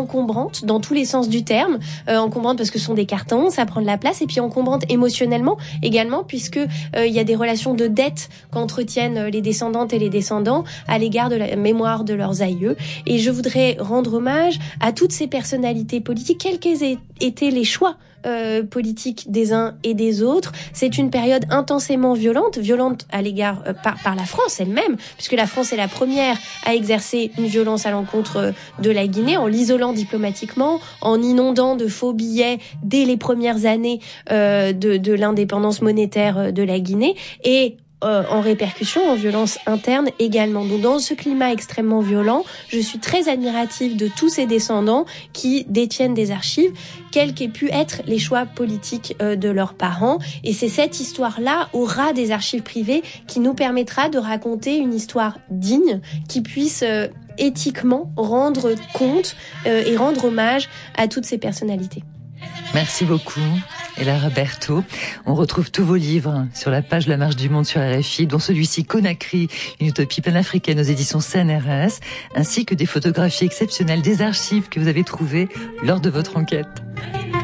encombrante dans tous les sens du terme, encombrante parce que ce sont des cartons, ça prend de la place, et puis encombrante émotionnellement également, puisque il y a des relations de dette qu'entretiennent les descendantes et les descendants à l'égard de la mémoire de leurs aïeux. Et je voudrais rendre hommage à toutes ces personnalités politiques, quels qu'aient été les choix politique des uns et des autres. C'est une période intensément violente à l'égard par la France elle-même, puisque la France est la première à exercer une violence à l'encontre de la Guinée, en l'isolant diplomatiquement, en inondant de faux billets dès les premières années de l'indépendance monétaire de la Guinée, et en répercussion, en violence interne également. Donc dans ce climat extrêmement violent, je suis très admirative de tous ces descendants qui détiennent des archives, quels qu'aient pu être les choix politiques de leurs parents. Et c'est cette histoire-là, au ras des archives privées, qui nous permettra de raconter une histoire digne, qui puisse éthiquement rendre compte et rendre hommage à toutes ces personnalités. Merci beaucoup, Elara Berthaud. On retrouve tous vos livres sur la page La Marche du Monde sur RFI, dont celui-ci Conakry, une utopie panafricaine aux éditions CNRS, ainsi que des photographies exceptionnelles des archives que vous avez trouvées lors de votre enquête.